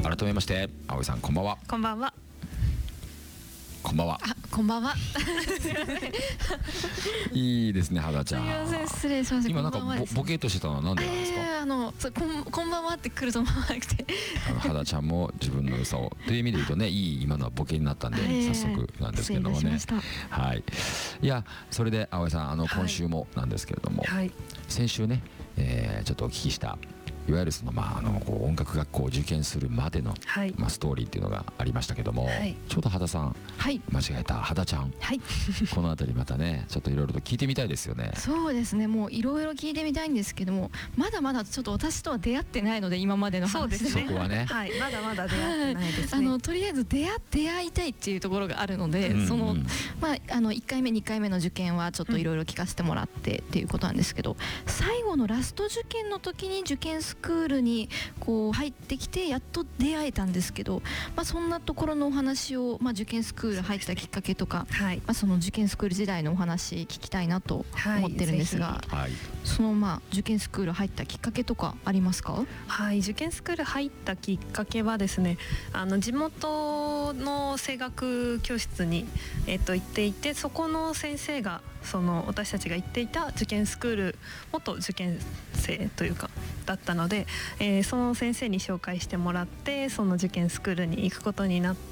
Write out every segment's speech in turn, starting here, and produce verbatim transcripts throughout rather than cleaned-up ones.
改めまして葵さん、こんばんは。 こんばんは。 こんばんは。 あ、こんばんは。 いいですね、肌ちゃん。 すみません、失礼しました。 今なんかボこんばんはです。 ボケっとしてたのはなんでなんですか。 えーあのそうこんこんばんはって来ると思わなくて。 あの肌ちゃんも自分の良さをという意味で言うとね、いい今のはボケになったんで、 えー早速なんですけれどもね。 失礼いたしまはい。いや、それで葵さん、あのはい今週もなんですけれども、 はい。 先週ね、えーちょっとお聞きしたいわゆるそのまああのこう音楽学校を受験するまでの、 はい。 まあストーリーっていうのがありましたけども、 はいちょうど肌さんはい間違えた肌ちゃん、 はい。 このあたりまたねちょっといろいろと聞いてみたいですよね。 そうですね。もういろいろ聞いてみたいんですけども、まだまだちょっと私とは出会ってないので、今までの話そうですね。 そこはねはい。まだまだ出会ってないですあね。 のとりあえず出会出会いたいっていうところがあるので、 うんうんそのまああのいっかいめにかいめの受験はちょっといろいろ聞かせてもらってっていうことなんですけど、最後のラスト受験の時に受験スクールにこう入ってきてやっと出会えたんですけど、まあそんなところのお話を、まあ受験スクール入ったきっかけとか、 はい。 まあその受験スクール時代のお話聞きたいなと思ってるんですが、 はいはい。 そのまあ受験スクール入ったきっかけとかありますか？ はい。受験スクール入ったきっかけはですね、あの地元の声楽教室にえっと行っていて、そこの先生がその私たちが行っていた受験スクール元受験生というかだったので、えーその先生に紹介してもらって、その受験スクールに行くことになって、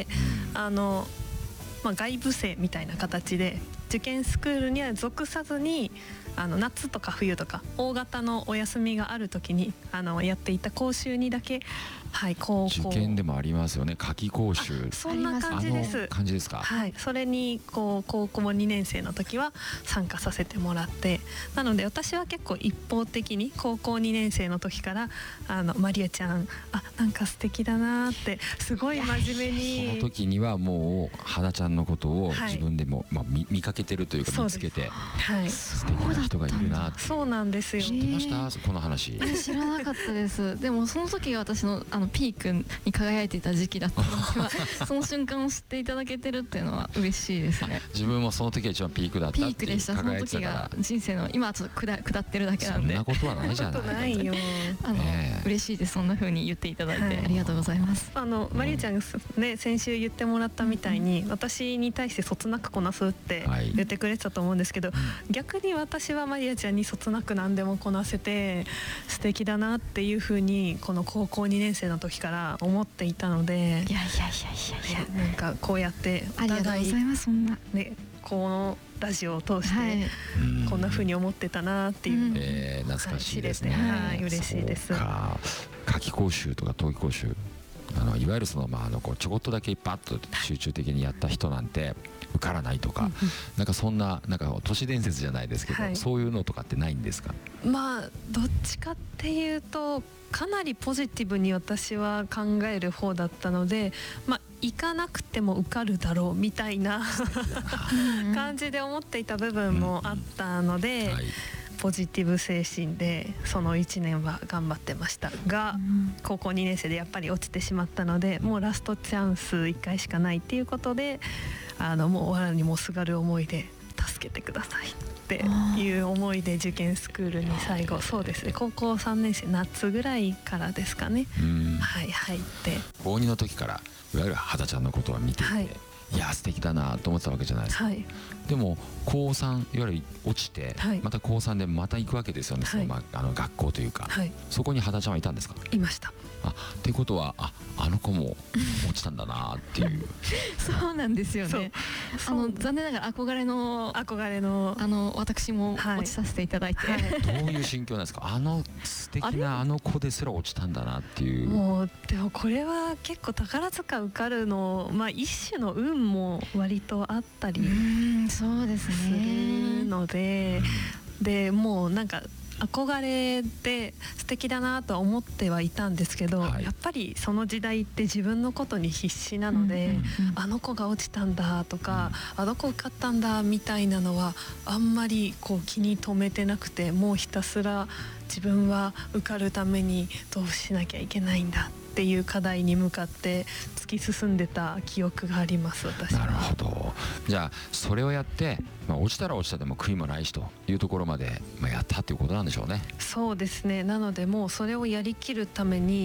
あのまあ、外部生みたいな形で受験スクールには属さずに、あの夏とか冬とか大型のお休みがある時にあのやっていた講習にだけ、はい高校受験でもありますよね、夏季講習。 そんな感じであすの。感じですか。 はい、それにこう高校にねん生の時は参加させてもらって、なので私は結構一方的に高校にねん生の時からあのマリアちゃん、あなんか素敵だなってすごい真面目に。 その時にはもう肌ちゃんのことをはい自分でも、まあ、見, 見かけてるというかそうです見つけてはい、 素敵な人がいるなってそうなんですよ。 知ってました、この話。 え知らなかったです。でもその時が私のあのピークに輝いていた時期だったのではその瞬間を知っていただけてるっていうのは嬉しいですね。 自分もその時が一番ピークだったピっていうークでした。その輝いてた時がから。 人生の今はちょっと下下ってるだけなんで、 そんなことはないじゃそんなことな。 ないいよ。 あの、 ねえ嬉しいです。そんな風に言っていただいて、 はいありがとうございます。 あのマリアちゃんがね先週言ってもらったみたいに、私に対してそつなくこなすってはい言ってくれてたと思うんですけど、逆に私はマリアちゃんにそつなく何でもこなせて素敵だなっていう風にこの高校にねん生の時から思っていたので、 いやいやいやいやいや、 なんかこうやっておありがとう互いございます。そんな、 ねこのラジオを通して、 はい、 うんこんな風に思ってたなっていうのを、 うんえー懐かしいですね。 はい知れてはい嬉しいですそうか、夏季講習とか冬季講習、あのいわゆるそのまああのこうちょこっとだけパッと集中的にやった人なんて受からないとか、なんかそんななんか都市伝説じゃないですけど、 はいそういうのとかってないんですか。 まあどっちかっていうとかなりポジティブに私は考える方だったので、まあ行かなくても受かるだろうみたいな感じで思っていた部分もあったので、 はい。 ポジティブ精神でそのいちねんは頑張ってましたが、 うん高校にねん生でやっぱり落ちてしまったので、もうラストチャンスいっかいしかないっていうことで、あのもう藁にもすがる思いで助けてくださいっていう思いで受験スクールに最後、そうですね高校さんねん生夏ぐらいからですかね、 うん。 はい入って高にの時からいわゆる肌ちゃんのことを見ていて、 はいいや素敵だなと思ってたわけじゃないですか。 はいでも高さんいわゆる落ちて、 はいまた高さんでまた行くわけですよね、そのはいまあ、あの学校というか、 はいそこに肌ちゃんはいたんですか。 いました。 あっていうことは、ああの子も落ちたんだなっていうそうなんですよね。あそうの残念ながら憧れの憧れのあの私もはい落ちさせていただいて、 はいどういう心境なんですか。あの素敵あれなあの子ですら落ちたんだなっていう。 もうでもこれは結構宝塚受かるの、まあ一種の運も割とあったりうーんそうですするね。 ので、でもうなんか憧れで素敵だなとは思ってはいたんですけど、 はいやっぱりその時代って自分のことに必死なので、 うんうんうんあの子が落ちたんだとか、あの子受かったんだみたいなのはあんまりこう気に留めてなくて、もうひたすら自分は受かるためにどうしなきゃいけないんだっていう課題に向かって突き進んでた記憶があります私は。 なるほど。じゃあそれをやって、まあ、落ちたら落ちたでも悔いもないしというところまで、まあ、やったっていうことなんでしょうね。 そうですね。なのでもうそれをやりきるために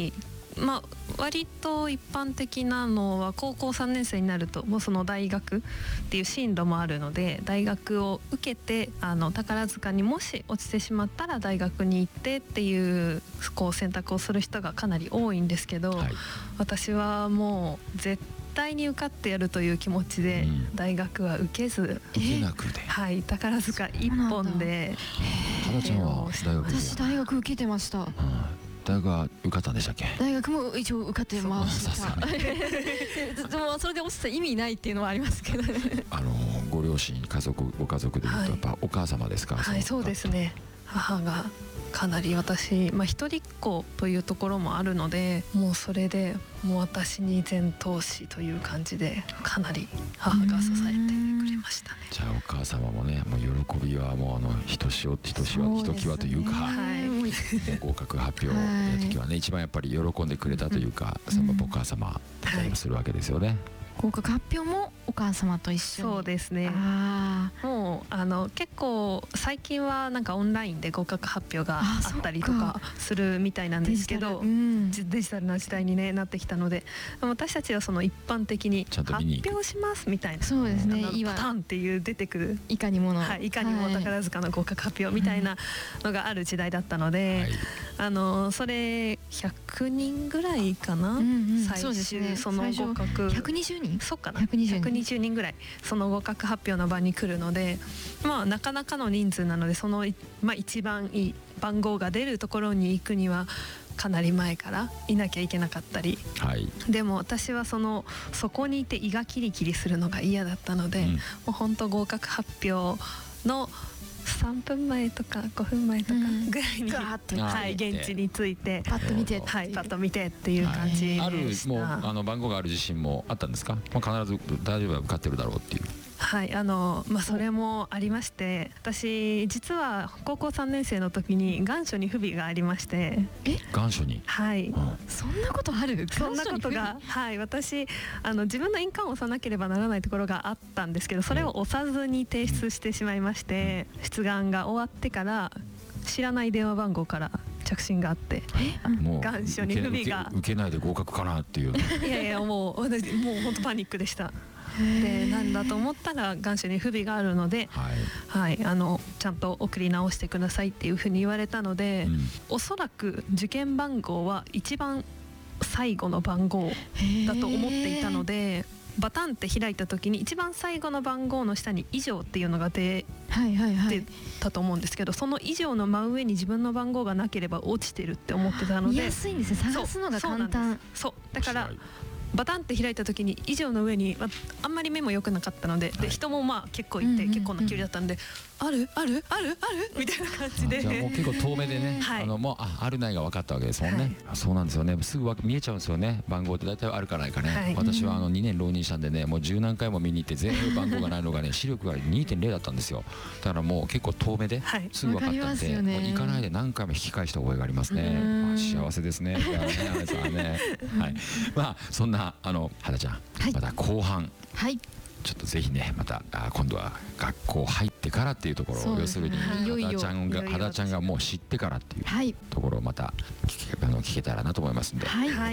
まあ割と一般的なのは高校さんねん生になるともうその大学っていう進路もあるので、大学を受けてあの宝塚にもし落ちてしまったら大学に行ってっていうこう選択をする人がかなり多いんですけど、 はい、 私はもう絶対に受かってやるという気持ちで大学は受けず、 受けなくて、 はい、宝塚一本で。 はなちゃんは大学、 私大学受けてました。 うん、大学は受かったんでしたっけ？ 大学も一応受かってましさすがた。でもそれで落ちた意味ないっていうのはありますけどね。 あのご両親、家族、ご家族でいうとやっぱお母様ですか？ はい、そうですね。母がかなり私、まあ、一人っ子というところもあるので、もうそれでもう私に全投資という感じでかなり母が支えてくれましたね。 じゃあお母様もね、もう喜びはもうあのひとしおひとしわひときわというか、 はい、 合格発表の時はね、一番やっぱり喜んでくれたというか、そのお母様だったりもするわけですよね。 合格発表もお母様と一緒に。 そうですね。 あもうあの結構最近はなんかオンラインで合格発表があったりとかするみたいなんですけど、 デジタル、うん、 デジタルな時代に、ね、なってきたので、私たちはその一般的に発表しますみたいな、 そうですね、 パターンっていう出てくる、 いかにもの、 はい、いかにも宝塚の合格発表みたいなのがある時代だったので、はい、あのそれひゃくにんぐらいかな、うんうん、最終その合格ひゃくにじゅうにん、 そうかな、ひゃくにじゅうにんぐらいその合格発表の場に来るので、まあなかなかの人数なので、その、まあ、一番いい番号が出るところに行くにはかなり前からいなきゃいけなかったり、はい、でも私はそのそこにいて胃がキリキリするのが嫌だったので、うん、もう本当合格発表のさんぷんまえとかごふんまえとかぐらいに、うん、はい、現地に着いてパッと見て、 はい、パッと見てっていう感じでした。 あるもうあの番号がある自信もあったんですか？まあ、必ず大丈夫は受かってるだろうっていう。 はい、あのまあ、それもありまして、私実は高校さんねん生の時に願書に不備がありまして。 え、 願書に、 はい、うん、 そんなことある？ そんなことが、はい、私あの自分の印鑑を押さなければならないところがあったんですけど、それを押さずに提出してしまいまして、出願が終わってから知らない電話番号から着信があって、 もう願書に不備が受けないで合格かなっていう。 いやいや、もう私もう本当パニックでした。で、なんだと思ったら願書に不備があるので、はいはい、あのちゃんと送り直してくださいっていうふうに言われたので、うん、おそらく受験番号は一番最後の番号だと思っていたので、バタンって開いた時に一番最後の番号の下に以上っていうのが出てたと思うんですけど、その以上の真上に自分の番号がなければ落ちてるって思ってたので、 見やすいんですね、探すのが簡単。 そう、だからバタンって開いた時に以上の上に、まあ、あんまり目も良くなかったので、はい、で人もまあ結構いて、うんうんうん、結構な距離だったんで、あるあるあるあるみたいな感じで、 じゃあもう結構遠目でね、はい、あのもう あ, あるないが分かったわけですもんね、はい、そうなんですよね、すぐ見えちゃうんですよね、番号って大体あるかないかね、はい、私はあのにねん浪人したんでね、もう十何回も見に行って全部番号がないのがね視力が にてんゼロ だったんですよ。だからもう結構遠目ですぐ分かったんで、はい、もう行かないで何回も引き返した覚えがありますね。まあ、幸せですね。ね、あれさんね、はい、まあそんなあのはなちゃん、はい、また後半、はい、ちょっとぜひね、またあ今度は学校入ってからっていうところを、要するにはなちゃんがはなちゃんがもう知ってからっていうところをまた聞け、あの聞けたらなと思いますんで。はい、はい、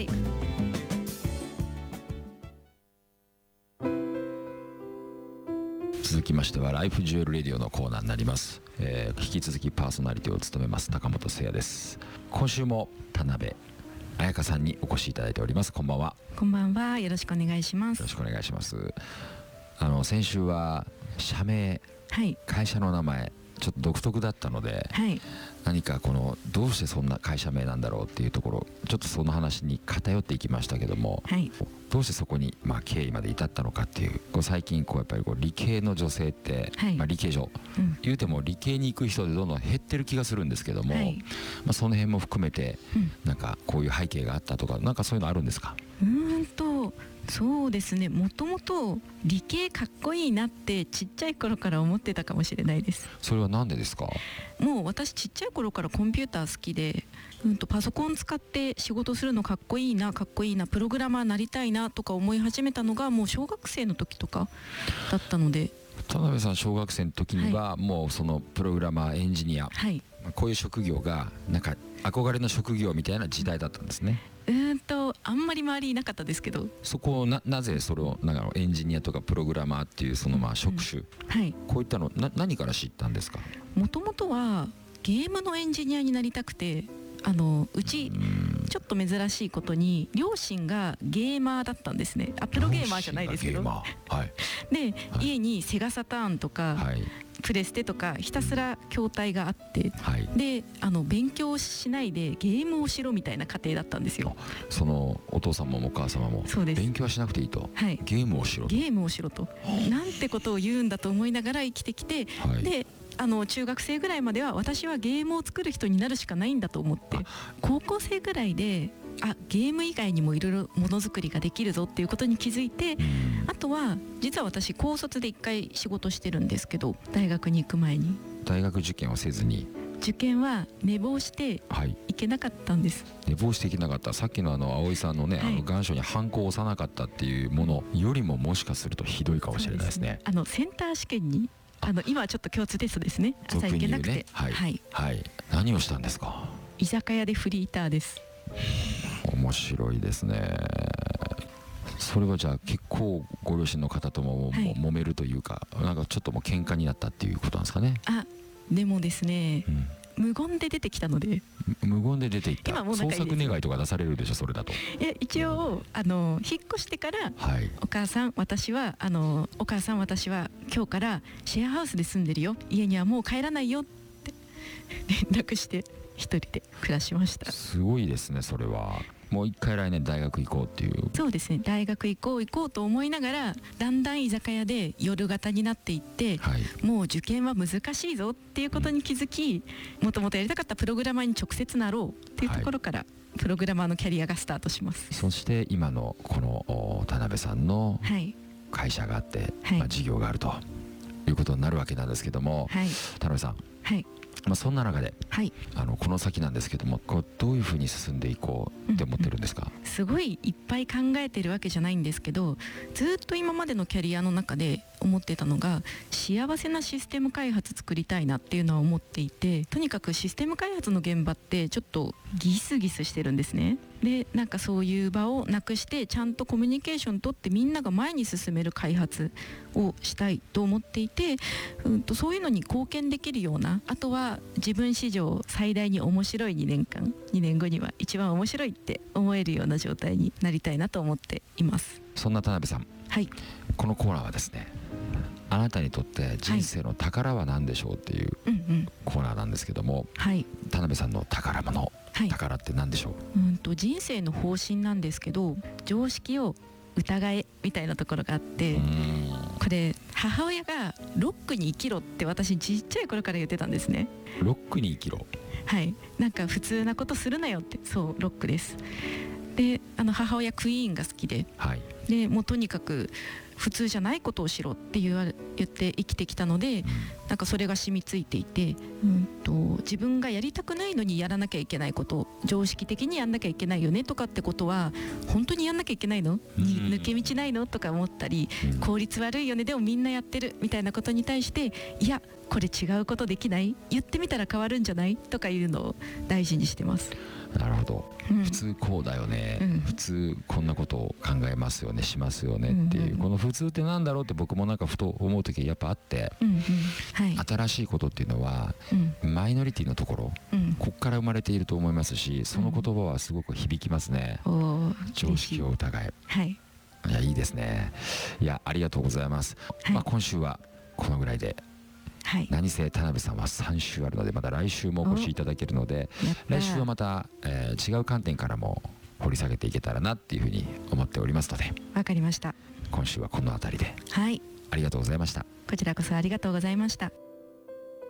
続きましてはライフジュエルレディオのコーナーになります。えー、引き続きパーソナリティを務めます高本誠也です。今週も田辺彩香さんにお越しいただいております。こんばんは。 こんばんは。よろしくお願いします。 よろしくお願いします。あの先週は社名、はい、会社の名前ちょっと独特だったので、はい、何かこのどうしてそんな会社名なんだろうっていうところ、ちょっとその話に偏っていきましたけども、はい、どうしてそこにまあ経緯まで至ったのかっていう、こう最近こうやっぱりこう理系の女性って、はい、まあ理系女、うん、言うても理系に行く人でどんどん減ってる気がするんですけども、はい、まあその辺も含めて、うん、なんかこういう背景があったとか、なんかそういうのあるんですか？ うーんとそうですね、もともと理系かっこいいなってちっちゃい頃から思ってたかもしれないです。 それはなんでですか？ もう私ちっちゃい頃からコンピューター好きで、うんとパソコン使って仕事するのかっこいいなかっこいいなプログラマーなりたいなとか思い始めたのがもう小学生の時とかだったので。 田辺さん小学生の時にはもうそのプログラマーエンジニア、はい、こういう職業がなんか憧れの職業みたいな時代だったんですね。 うーんとあんまり周りいなかったですけど、 そこをななぜそれをなんかエンジニアとかプログラマーっていうそのまあ職種、 はい、 こういったのな何から知ったんですか？ もともとはゲームのエンジニアになりたくて、あのうちちょっと珍しいことに両親がゲーマーだったんですね。あ、プロゲーマーじゃないですけど、 はい、 で、 はい、 家にセガサターンとか、はい、プレステとかひたすら筐体があって、はい、であの勉強しないでゲームをしろみたいな家庭だったんですよ。 そのお父様もお母様も勉強はしなくていいと、はい、ゲームをしろとゲームをしろとなんてことを言うんだと思いながら生きてきて、はい、であの中学生ぐらいまでは私はゲームを作る人になるしかないんだと思って、高校生ぐらいであゲーム以外にもいろいろものづくりができるぞっていうことに気づいて、あとは実は私高卒で一回仕事してるんですけど、大学に行く前に大学受験をせずに受験は寝坊していけなかったんです、はい、 寝坊していけなかった。さっきのあの葵さんのね、はい、あの願書にハンコを押さなかったっていうものよりももしかするとひどいかもしれないですね。 あのセンター試験にあの今はちょっと共通テストですね。朝行けなくて、ね、 はい、はいはい、何をしたんですか？ 居酒屋でフリーターです。 面白いですね。それはじゃあ結構ご両親の方とも、はい、揉めるというか、なんかちょっともう喧嘩になったっていうことなんですかね。 あ、でもですね、うん、無言で出てきたので。 無言で出ていった。捜索願いとか出されるでしょ、それだと。 え一応あの引っ越してから、はい、お母さん私はあのお母さん私は今日からシェアハウスで住んでるよ、家にはもう帰らないよって連絡して一人で暮らしました。 すごいですね、それは。もう一回来年大学行こうっていう。 そうですね、大学行こう行こうと思いながら、だんだん居酒屋で夜型になっていって、はい、もう受験は難しいぞっていうことに気づき、もともとやりたかったプログラマーに直接なろうっていうところから、はい、プログラマーのキャリアがスタートします。 そして今のこの田辺さんの会社があって、はい、まあ、事業があるということになるわけなんですけども、はい、田辺さん、はい、まあ、そんな中で、はい、あのこの先なんですけども、こうどういうふうに進んでいこうって思ってるんですか？ うんうん、すごいいっぱい考えてるわけじゃないんですけど、ずっと今までのキャリアの中で思ってたのが、幸せなシステム開発作りたいなっていうのは思っていて、とにかくシステム開発の現場ってちょっとギスギスしてるんですね。でなんかそういう場をなくして、ちゃんとコミュニケーション取ってみんなが前に進める開発をしたいと思っていて、うんとそういうのに貢献できるような、あとは自分史上最大に面白いにねんかん、にねんごには一番面白いって思えるような状態になりたいなと思っています。 そんな田辺さん、はい、このコーナーはですね、あなたにとって人生の宝は何でしょうっていうコーナーなんですけども、はい、田辺さんの宝物、はい、宝って何でしょう？ うんと人生の方針なんですけど、常識を疑えみたいなところがあって、これ母親がロックに生きろって私ちっちゃい頃から言ってたんですね。 ロックに生きろ、 はい、なんか普通なことするなよって。そうロックです。であの母親クイーンが好きで、はい、でもうとにかく普通じゃないことをしろって言われ言って生きてきたので、うん、なんかそれが染みついていて、うんと自分がやりたくないのにやらなきゃいけないこと、常識的にやんなきゃいけないよねとかってことは本当にやんなきゃいけないの、うん、抜け道ないのとか思ったり、うん、効率悪いよねでもみんなやってるみたいなことに対して、いやこれ違うことできない、言ってみたら変わるんじゃないとかいうのを大事にしてます。 なるほど、うん、普通こうだよね、うん、普通こんなことを考えますよね、しますよねっていう、うんうん、この普通ってなんだろうって僕もなんかふと思う時やっぱあって、うんうん、はい、新しいことっていうのは、うん、マイノリティのところ、うん、ここから生まれていると思いますし、その言葉はすごく響きますね、うん、常識を疑え、はい、いやいいですね。いやありがとうございます、はい、まあ、今週はこのぐらいで、はい、何せ田辺さんはさん週あるので、また来週もお越しいただけるので、来週はまた、えー、違う観点からも掘り下げていけたらなっていうふうに思っておりますので、 わかりました。 今週はこの辺りで、 はい、 ありがとうございました。 こちらこそありがとうございました。